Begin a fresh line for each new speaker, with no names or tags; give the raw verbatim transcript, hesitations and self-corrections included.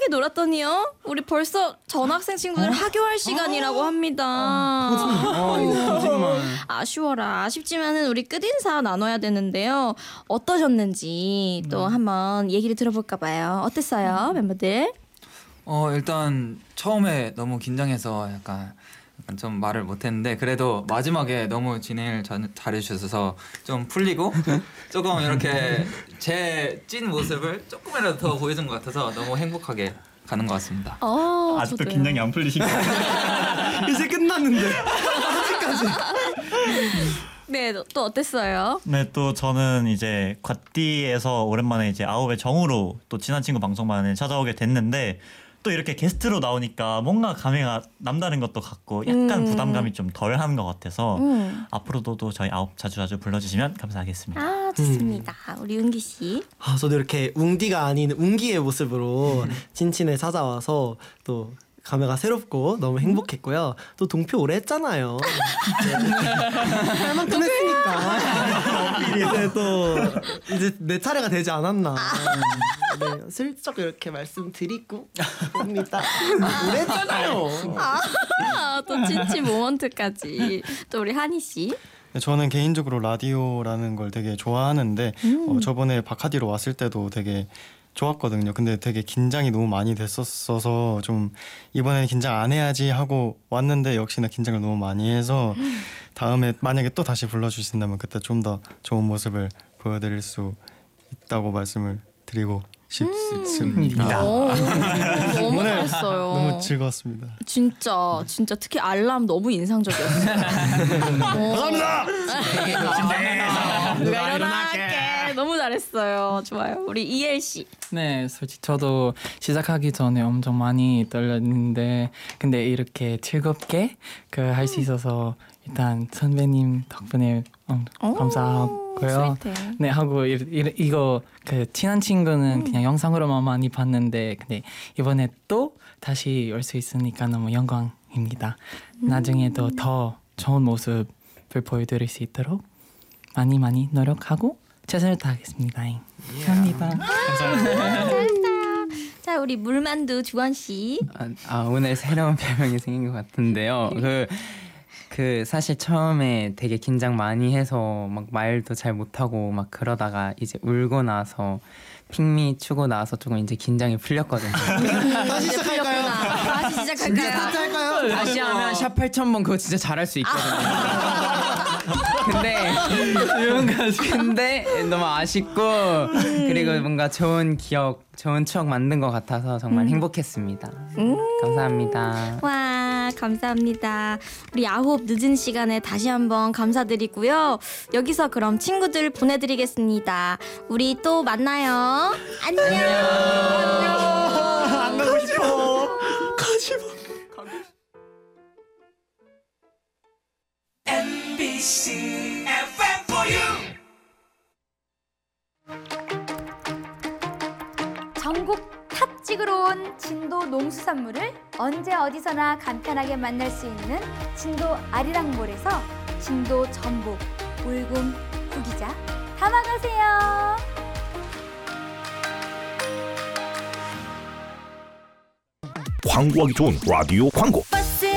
신나게 놀았더니요. 우리 벌써 전학생 친구들 어? 하교할 시간이라고 합니다.
아, 이거 거짓말.
아쉬워라. 아쉽지만은 우리 끝인사 나눠야 되는데요. 어떠셨는지 또 한번 얘기를 들어볼까 봐요. 어땠어요, 멤버들?
어 일단 처음에 너무 긴장해서 약간 약간 좀 말을 못했는데 그래도 마지막에 너무 진행을 잘, 잘해주셔서 좀 풀리고 조금 이렇게 제 찐 모습을 조금이라도 더 보여준 것 같아서 너무 행복하게 가는 것 같습니다.
어,
아직도
저도요.
긴장이 안 풀리신 것 같아요.
이제 끝났는데 아직까지.
네, 또 어땠어요?
네, 또 저는 이제 갓디에서 오랜만에 이제 아홉의 정우로 또 친한 친구 방송반에 찾아오게 됐는데 또 이렇게 게스트로 나오니까 뭔가 감회가 남다른 것도 같고 약간
음.
부담감이 좀 덜한 것 같아서
음.
앞으로도 또 저희 아홉 자주 자주 불러주시면 감사하겠습니다.
아, 좋습니다. 우리 은기 씨.
아, 저도 이렇게 웅디가 아닌 웅기의 모습으로 진친에 찾아와서 또 감회가 새롭고 너무 행복했고요. 또 동표 오래 했잖아요. 할 만큼 했으니까 이제 또 이제 내 차례가 되지 않았나. 네, 슬쩍 이렇게 말씀드리고 봅니다. 오래 했잖아요.
아, 또 찐치 모먼트까지. 또 우리 한희 씨.
저는 개인적으로 라디오라는 걸 되게 좋아하는데
음.
어, 저번에 바카디로 왔을 때도 되게 좋았거든요. 근데 되게 긴장이 너무 많이 됐었어서 좀 이번에는 긴장 안 해야지 하고 왔는데 역시나 긴장을 너무 많이 해서 다음에 만약에 또 다시 불러주신다면 그때 좀 더 좋은 모습을 보여드릴 수 있다고 말씀을 드리고 싶습니다.
오, 너무 잘했어요.
너무 즐거웠습니다.
진짜 진짜 특히 알람 너무 인상적이었어요. 감사합니다. 누가 일어날게. 너무 잘했어요. 좋아요. 우리 이엘 씨.
네, 솔직히 저도 시작하기 전에 엄청 많이 떨렸는데 근데 이렇게 즐겁게 그 할 수 있어서 일단 선배님 덕분에 음, 감사하고요.
스위트해.
네, 하고 이, 이, 이거 그 친한 친구는
음.
그냥 영상으로만 많이 봤는데 근데 이번에 또 다시 올 수 있으니까 너무 영광입니다.
음.
나중에도 더 좋은 모습을 보여드릴 수 있도록 많이 많이 노력하고 최선을 다하겠습니다. 감사합니다.
자, 우리 물만두 주원 씨.
아, 아 오늘 새로운 별명이 생긴 것 같은데요. 그, 그 사실 처음에 되게 긴장 많이 해서 막 말도 잘 못하고 막 그러다가 이제 울고 나서 핑미 추고 나서 조금 이제 긴장이 풀렸거든요.
다시 시작할까요?
다시 시작할까요?
할까요?
다시 하면 샵 팔천 번 그거 진짜 잘할 수 있거든요. 근데 근데 너무 아쉽고 그리고 뭔가 좋은 기억, 좋은 추억 만든 것 같아서 정말 행복했습니다.
음.
감사합니다.
와, 감사합니다. 우리 아홉 늦은 시간에 다시 한번 감사드리고요. 여기서 그럼 친구들 보내드리겠습니다. 우리 또 만나요. 안녕.
안 가고 싶어. 가지 마.
엠비씨 에프엠 for you.
전국 탑 찍으러 온 진도 농수산물을 언제 어디서나 간편하게 만날 수 있는 진도 아리랑몰에서 진도 전복, 울금, 구기자 담아가세요.
광고하기 좋은 라디오 광고.
버스